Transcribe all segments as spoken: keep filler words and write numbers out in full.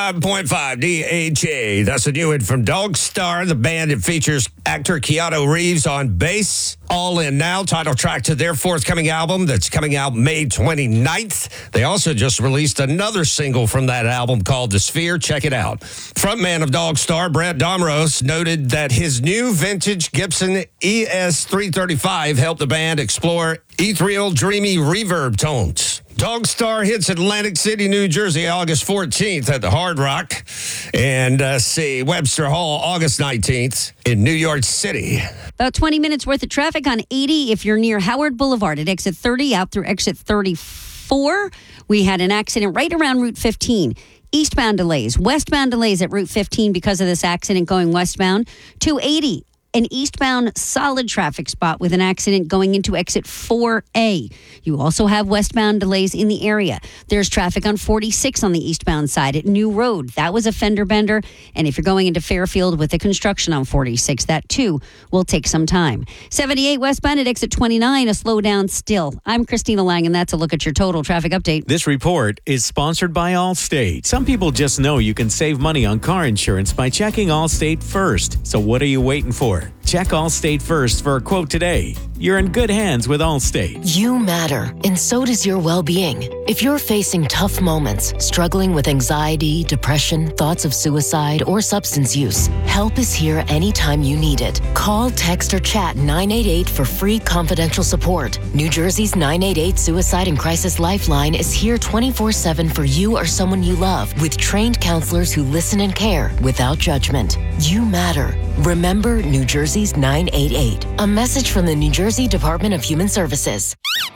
five point five D H A. That's a new one from Dog Star, the band that features actor Keanu Reeves on bass. All In Now, title track to their forthcoming album that's coming out May twenty-ninth. They also just released another single from that album called The Sphere. Check it out. Frontman of Dog Star, Brett Domros, noted that his new vintage Gibson E S three thirty-five helped the band explore ethereal, dreamy reverb tones. Dog Star hits Atlantic City, New Jersey, August fourteenth at the Hard Rock. And uh, see, Webster Hall, August nineteenth in New York City. About twenty minutes worth of traffic on eighty if you're near Howard Boulevard at exit thirty out through exit thirty-four. We had an accident right around Route fifteen. Eastbound delays, westbound delays at Route fifteen because of this accident going westbound. two eighty. An eastbound solid traffic spot with an accident going into exit four A. You also have westbound delays in the area. There's traffic on forty-six on the eastbound side at New Road. That was a fender bender. And if you're going into Fairfield with the construction on forty-six, that too will take some time. seventy-eight westbound at exit twenty-nine, a slowdown still. I'm Christina Lang, and that's a look at your total traffic update. This report is sponsored by Allstate. Some people just know you can save money on car insurance by checking Allstate first. So what are you waiting for? Check Allstate first for a quote today. You're in good hands with Allstate. You matter, and so does your well-being. If you're facing tough moments, struggling with anxiety, depression, thoughts of suicide, or substance use, help is here anytime you need it. Call, text, or chat nine eight eight for free confidential support. New Jersey's nine eight eight Suicide and Crisis Lifeline is here twenty-four seven for you or someone you love, with trained counselors who listen and care without judgment. You matter. Remember New Jersey's nine eight eight. A message from the New Jersey Department of Human Services.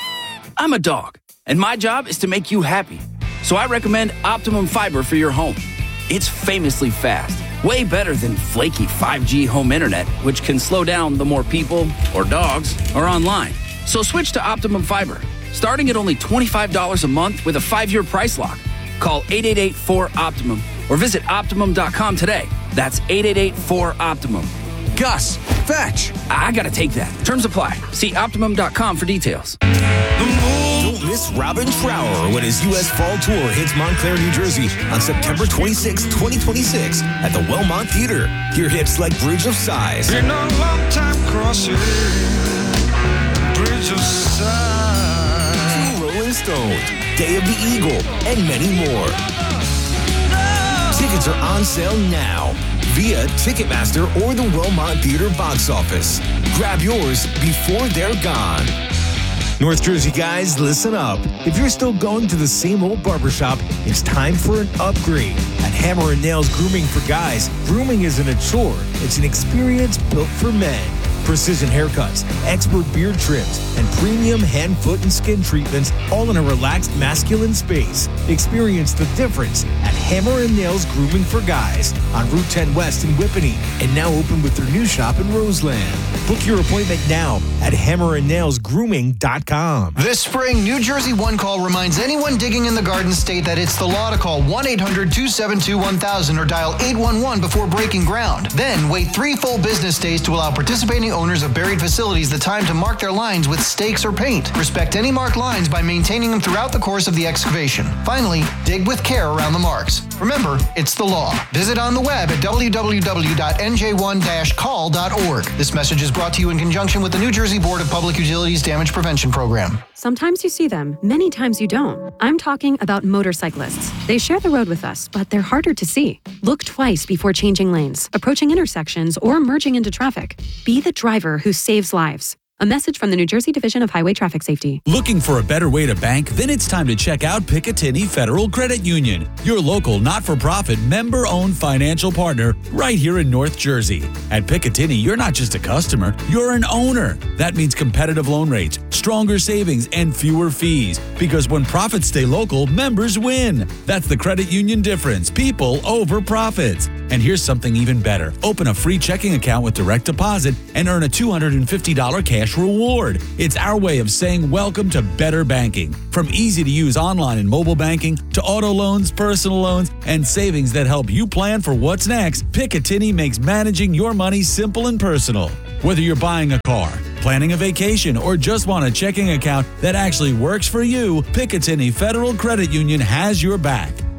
I'm a dog, and my job is to make you happy. So I recommend Optimum Fiber for your home. It's famously fast, way better than flaky five G home internet, which can slow down the more people or dogs are online. So switch to Optimum Fiber, starting at only twenty-five dollars a month with a five-year price lock. Call eight eight eight four Optimum or visit Optimum dot com today. That's eight eight eight four Optimum. Gus, fetch! I gotta take that. Terms apply. See Optimum dot com for details. Don't miss Robin Trower when his U S Fall Tour hits Montclair, New Jersey on September twenty-sixth, twenty twenty-six at the Wellmont Theater. Hear hits like Bridge of Sighs. Been a long time crossing Bridge of Sighs. Two Rolling Stones, Day of the Eagle, and many more. Tickets are on sale now via Ticketmaster or the Wellmont Theater box office. Grab yours before they're gone. North Jersey guys, listen up. If you're still going to the same old barbershop, it's time for an upgrade. At Hammer and Nails Grooming for Guys, grooming isn't a chore. It's an experience built for men. Precision haircuts, expert beard trims, and premium hand, foot, and skin treatments, all in a relaxed masculine space. Experience the difference at Hammer and Nails Grooming for Guys on Route ten West in Whippany, and now open with their new shop in Roseland. Book your appointment now at hammer and nails grooming dot com. This spring, New Jersey One Call reminds anyone digging in the Garden State that it's the law to call one eight hundred two seven two one thousand or dial eight one one before breaking ground. Then wait three full business days to allow participating owners of buried facilities the time to mark their lines with stakes or paint. Respect any marked lines by maintaining them throughout the course of the excavation. Finally, dig with care around the marks. Remember, it's the law. Visit on the web at w w w dot n j one dash call dot org. This message is brought to you in conjunction with the New Jersey Board of Public Utilities Damage Prevention Program. Sometimes you see them, many times you don't. I'm talking about motorcyclists. They share the road with us, but they're harder to see. Look twice before changing lanes, approaching intersections, or merging into traffic. Be the driver who saves lives. A message from the New Jersey Division of Highway Traffic Safety. Looking for a better way to bank? Then it's time to check out Picatinny Federal Credit Union, your local not-for-profit member-owned financial partner right here in North Jersey. At Picatinny, you're not just a customer, you're an owner. That means competitive loan rates, stronger savings, and fewer fees. Because when profits stay local, members win. That's the credit union difference. People over profits. And here's something even better. Open a free checking account with direct deposit and earn a two hundred fifty dollars cash reward. It's our way of saying welcome to better banking. From easy-to-use online and mobile banking to auto loans, personal loans, and savings that help you plan for what's next, Picatinny makes managing your money simple and personal. Whether you're buying a car, planning a vacation, or just want a checking account that actually works for you, Picatinny Federal Credit Union has your back.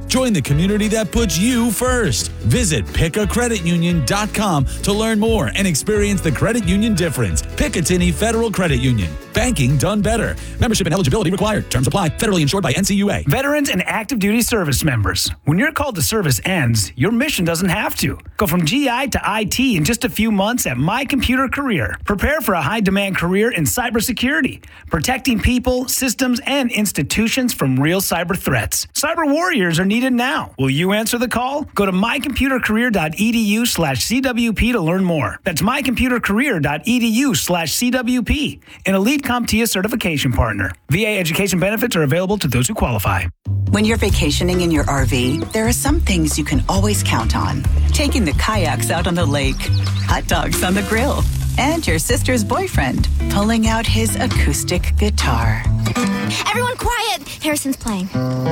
Join the community that puts you first. Visit pick a credit union dot com to learn more and experience the credit union difference. Picatinny Federal Credit Union. Banking done better. Membership and eligibility required. Terms apply. Federally insured by N C U A. Veterans and active duty service members. When your call to service ends, your mission doesn't have to. Go from G I to I T in just a few months at My Computer Career. Prepare for a high-demand career in cybersecurity, protecting people, systems, and institutions from real cyber threats. Cyber warriors are needed now. Will you answer the call? Go to my computer career dot e d u slash C W P to learn more. That's my computer career dot e d u slash C W P. An elite CompTIA certification partner. V A education benefits are available to those who qualify. When you're vacationing in your R V, there are some things you can always count on. Taking the kayaks out on the lake, hot dogs on the grill, and your sister's boyfriend pulling out his acoustic guitar. Everyone quiet! Harrison's playing.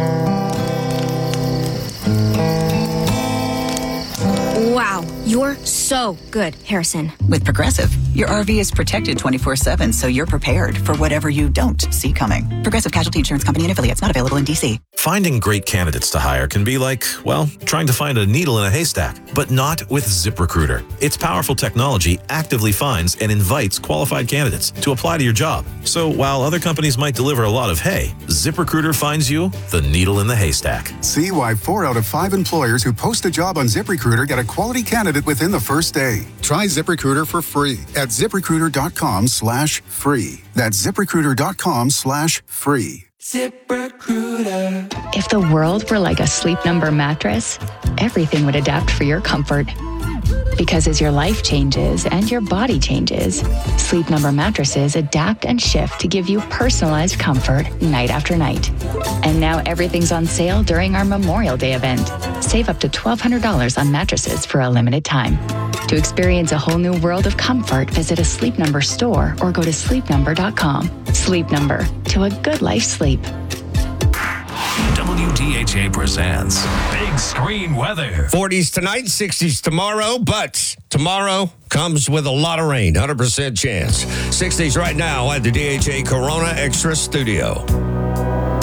Wow, you're so good, Harrison. With Progressive, your R V is protected twenty-four seven, so you're prepared for whatever you don't see coming. Progressive Casualty Insurance Company and affiliates, not available in D C. Finding great candidates to hire can be like, well, trying to find a needle in a haystack, but not with ZipRecruiter. Its powerful technology actively finds and invites qualified candidates to apply to your job. So while other companies might deliver a lot of hay, ZipRecruiter finds you the needle in the haystack. See why four out of five employers who post a job on ZipRecruiter get a quality candidate within the first day. Try ZipRecruiter for free at ZipRecruiter.com slash free. That's ZipRecruiter.com slash free. ZipRecruiter. If the world were like a Sleep Number mattress, everything would adapt for your comfort. Because as your life changes and your body changes, Sleep Number mattresses adapt and shift to give you personalized comfort night after night. And now everything's on sale during our Memorial Day event. Save up to twelve hundred dollars on mattresses for a limited time. To experience a whole new world of comfort, visit a Sleep Number store or go to sleep number dot com. Sleep Number, to a good life sleep. W T H A presents Big Screen Weather. forties tonight, sixties tomorrow, but tomorrow comes with a lot of rain, one hundred percent chance. sixties right now at the D H A Corona Extra Studio.